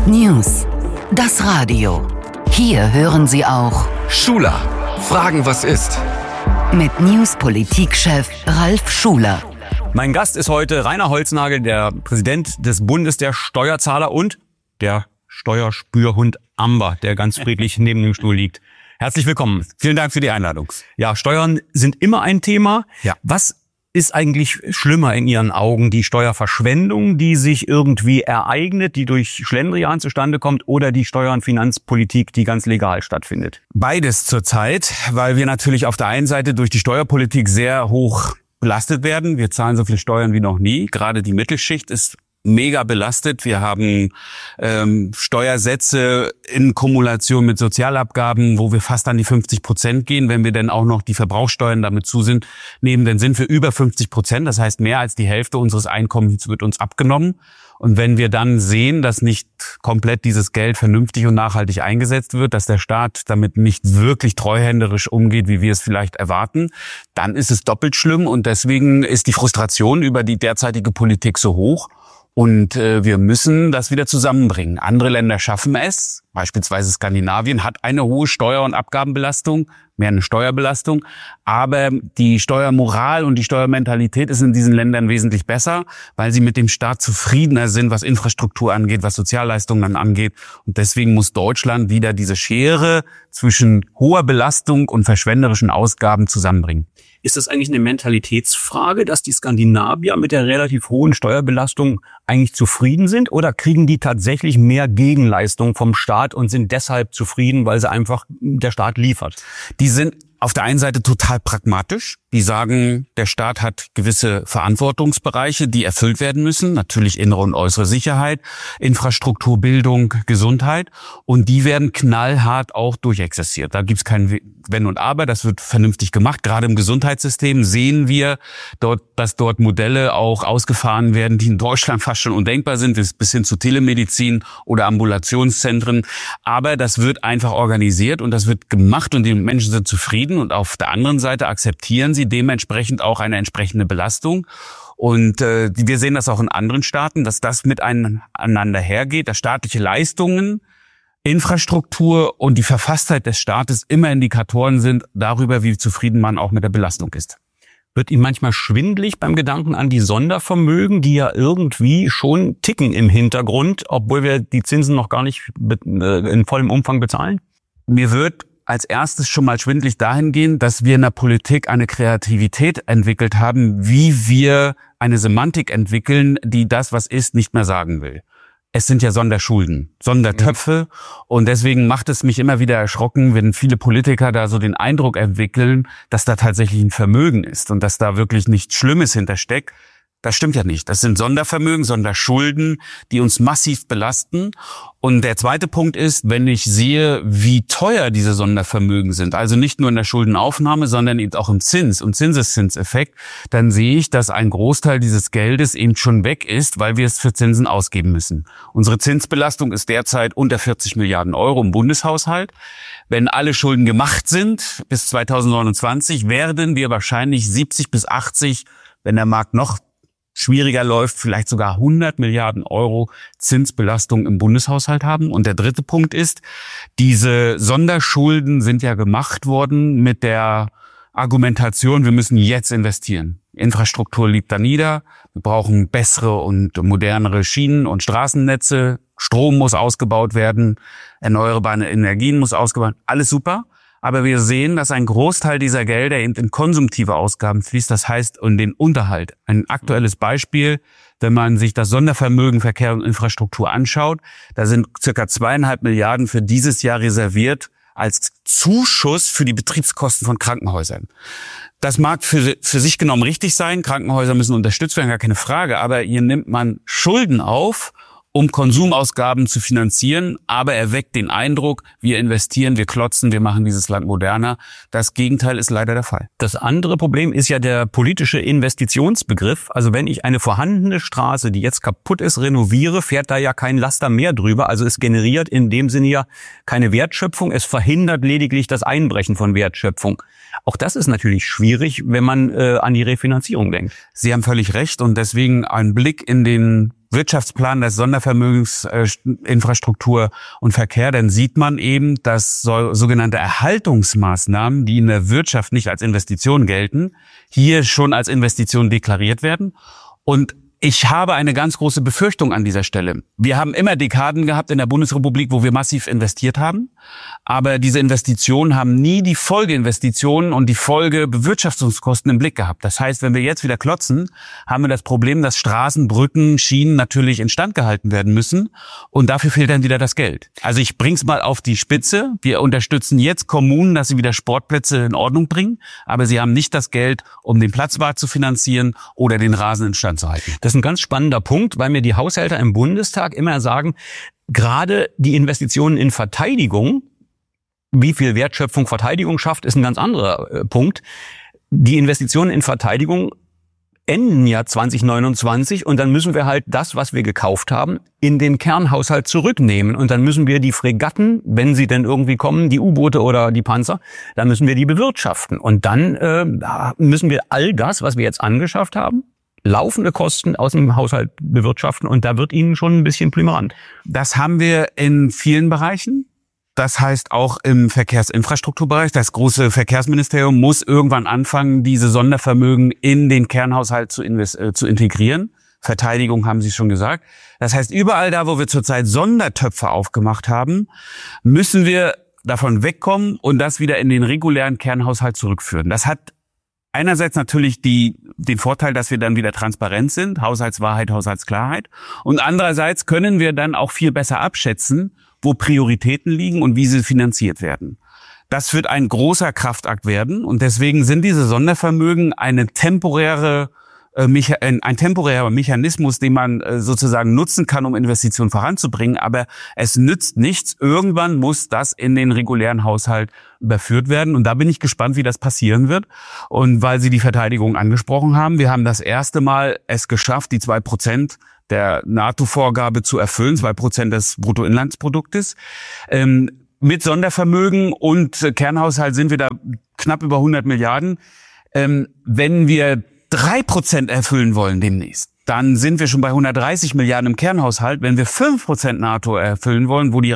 News. Das Radio. Hier hören Sie auch Schuler. Fragen, was ist? Mit News-Politik-Chef Ralf Schuler. Mein Gast ist heute Rainer Holznagel, der Präsident des Bundes der Steuerzahler und der Steuerspürhund Amber, der ganz friedlich neben dem Stuhl liegt. Herzlich willkommen. Vielen Dank für die Einladung. Ja, Steuern sind immer ein Thema. Ja. Was ist eigentlich schlimmer in Ihren Augen? Die Steuerverschwendung, die sich irgendwie ereignet, die durch Schlendrian zustande kommt, oder die Steuer- und Finanzpolitik, die ganz legal stattfindet? Beides zurzeit, weil wir natürlich auf der einen Seite durch die Steuerpolitik sehr hoch belastet werden. Wir zahlen so viele Steuern wie noch nie. Gerade die Mittelschicht ist mega belastet. Wir haben Steuersätze in Kumulation mit Sozialabgaben, wo wir fast an die 50% gehen. Wenn wir dann auch noch die Verbrauchssteuern damit nehmen, dann sind wir über 50%. Das heißt, mehr als die Hälfte unseres Einkommens wird uns abgenommen. Und wenn wir dann sehen, dass nicht komplett dieses Geld vernünftig und nachhaltig eingesetzt wird, dass der Staat damit nicht wirklich treuhänderisch umgeht, wie wir es vielleicht erwarten, dann ist es doppelt schlimm. Und deswegen ist die Frustration über die derzeitige Politik so hoch. Und wir müssen das wieder zusammenbringen. Andere Länder schaffen es. Beispielsweise Skandinavien hat eine hohe Steuer- und Abgabenbelastung, mehr eine Steuerbelastung. Aber die Steuermoral und die Steuermentalität ist in diesen Ländern wesentlich besser, weil sie mit dem Staat zufriedener sind, was Infrastruktur angeht, was Sozialleistungen angeht. Und deswegen muss Deutschland wieder diese Schere zwischen hoher Belastung und verschwenderischen Ausgaben zusammenbringen. Ist das eigentlich eine Mentalitätsfrage, dass die Skandinavier mit der relativ hohen Steuerbelastung eigentlich zufrieden sind? Oder kriegen die tatsächlich mehr Gegenleistung vom Staat und sind deshalb zufrieden, weil sie einfach der Staat liefert? Die sind auf der einen Seite total pragmatisch. Die sagen, der Staat hat gewisse Verantwortungsbereiche, die erfüllt werden müssen. Natürlich innere und äußere Sicherheit, Infrastruktur, Bildung, Gesundheit. Und die werden knallhart auch durchexerziert. Da gibt's kein Wenn und Aber. Das wird vernünftig gemacht. Gerade im Gesundheitssystem sehen wir dass dort Modelle auch ausgefahren werden, die in Deutschland fast schon undenkbar sind, bis hin zu Telemedizin oder Ambulationszentren. Aber das wird einfach organisiert und das wird gemacht und die Menschen sind zufrieden. Und auf der anderen Seite akzeptieren sie dementsprechend auch eine entsprechende Belastung. Und wir sehen das auch in anderen Staaten, dass das miteinander hergeht, dass staatliche Leistungen, Infrastruktur und die Verfasstheit des Staates immer Indikatoren sind darüber, wie zufrieden man auch mit der Belastung ist. Wird Ihnen manchmal schwindelig beim Gedanken an die Sondervermögen, die ja irgendwie schon ticken im Hintergrund, obwohl wir die Zinsen noch gar nicht in vollem Umfang bezahlen? Mir wird als erstes schon mal schwindelig dahingehend, dass wir in der Politik eine Kreativität entwickelt haben, wie wir eine Semantik entwickeln, die das, was ist, nicht mehr sagen will. Es sind ja Sonderschulden, Sondertöpfe und deswegen macht es mich immer wieder erschrocken, wenn viele Politiker da so den Eindruck entwickeln, dass da tatsächlich ein Vermögen ist und dass da wirklich nichts Schlimmes hintersteckt. Das stimmt ja nicht. Das sind Sondervermögen, Sonderschulden, die uns massiv belasten. Und der zweite Punkt ist, wenn ich sehe, wie teuer diese Sondervermögen sind, also nicht nur in der Schuldenaufnahme, sondern eben auch im Zins- und Zinseszinseffekt, dann sehe ich, dass ein Großteil dieses Geldes eben schon weg ist, weil wir es für Zinsen ausgeben müssen. Unsere Zinsbelastung ist derzeit unter 40 Milliarden Euro im Bundeshaushalt. Wenn alle Schulden gemacht sind bis 2029, werden wir wahrscheinlich 70 bis 80, wenn der Markt noch schwieriger läuft, vielleicht sogar 100 Milliarden Euro Zinsbelastung im Bundeshaushalt haben. Und der dritte Punkt ist, diese Sonderschulden sind ja gemacht worden mit der Argumentation, wir müssen jetzt investieren. Infrastruktur liegt da nieder, wir brauchen bessere und modernere Schienen- und Straßennetze, Strom muss ausgebaut werden, erneuerbare Energien muss ausgebaut werden, alles super. Aber wir sehen, dass ein Großteil dieser Gelder eben in konsumtive Ausgaben fließt, das heißt in den Unterhalt. Ein aktuelles Beispiel, wenn man sich das Sondervermögen Verkehr und Infrastruktur anschaut, da sind circa 2,5 Milliarden für dieses Jahr reserviert als Zuschuss für die Betriebskosten von Krankenhäusern. Das mag für sich genommen richtig sein, Krankenhäuser müssen unterstützt werden, gar keine Frage, aber hier nimmt man Schulden auf, um Konsumausgaben zu finanzieren, aber er weckt den Eindruck, wir investieren, wir klotzen, wir machen dieses Land moderner. Das Gegenteil ist leider der Fall. Das andere Problem ist ja der politische Investitionsbegriff. Also wenn ich eine vorhandene Straße, die jetzt kaputt ist, renoviere, fährt da ja kein Laster mehr drüber. Also es generiert in dem Sinne ja keine Wertschöpfung, es verhindert lediglich das Einbrechen von Wertschöpfung. Auch das ist natürlich schwierig, wenn man an die Refinanzierung denkt. Sie haben völlig recht und deswegen ein Blick in den Wirtschaftsplan des Sondervermögens Infrastruktur und Verkehr, dann sieht man eben, dass sogenannte Erhaltungsmaßnahmen, die in der Wirtschaft nicht als Investition gelten, hier schon als Investition deklariert werden. Und ich habe eine ganz große Befürchtung an dieser Stelle. Wir haben immer Dekaden gehabt in der Bundesrepublik, wo wir massiv investiert haben. Aber diese Investitionen haben nie die Folgeinvestitionen und die Folgebewirtschaftungskosten im Blick gehabt. Das heißt, wenn wir jetzt wieder klotzen, haben wir das Problem, dass Straßen, Brücken, Schienen natürlich instand gehalten werden müssen. Und dafür fehlt dann wieder das Geld. Also ich bring's mal auf die Spitze. Wir unterstützen jetzt Kommunen, dass sie wieder Sportplätze in Ordnung bringen. Aber sie haben nicht das Geld, um den Platzwart zu finanzieren oder den Rasen instand zu halten. Das ist ein ganz spannender Punkt, weil mir die Haushälter im Bundestag immer sagen, gerade die Investitionen in Verteidigung, wie viel Wertschöpfung Verteidigung schafft, ist ein ganz anderer Punkt. Die Investitionen in Verteidigung enden ja 2029 und dann müssen wir halt das, was wir gekauft haben, in den Kernhaushalt zurücknehmen. Und dann müssen wir die Fregatten, wenn sie denn irgendwie kommen, die U-Boote oder die Panzer, dann müssen wir die bewirtschaften. Und dann müssen wir all das, was wir jetzt angeschafft haben, laufende Kosten aus dem Haushalt bewirtschaften und da wird Ihnen schon ein bisschen plümerant. Das haben wir in vielen Bereichen. Das heißt auch im Verkehrsinfrastrukturbereich. Das große Verkehrsministerium muss irgendwann anfangen, diese Sondervermögen in den Kernhaushalt zu integrieren. Verteidigung haben Sie schon gesagt. Das heißt, überall da, wo wir zurzeit Sondertöpfe aufgemacht haben, müssen wir davon wegkommen und das wieder in den regulären Kernhaushalt zurückführen. Das hat einerseits natürlich den Vorteil, dass wir dann wieder transparent sind, Haushaltswahrheit, Haushaltsklarheit. Und andererseits können wir dann auch viel besser abschätzen, wo Prioritäten liegen und wie sie finanziert werden. Das wird ein großer Kraftakt werden und deswegen sind diese Sondervermögen ein temporärer Mechanismus, den man sozusagen nutzen kann, um Investitionen voranzubringen. Aber es nützt nichts. Irgendwann muss das in den regulären Haushalt überführt werden. Und da bin ich gespannt, wie das passieren wird. Und weil Sie die Verteidigung angesprochen haben, wir haben das erste Mal es geschafft, die 2% der NATO-Vorgabe zu erfüllen, 2% des Bruttoinlandsproduktes. Mit Sondervermögen und Kernhaushalt sind wir da knapp über 100 Milliarden. Wenn wir 3% erfüllen wollen demnächst, dann sind wir schon bei 130 Milliarden im Kernhaushalt. Wenn wir 5% NATO erfüllen wollen, wo die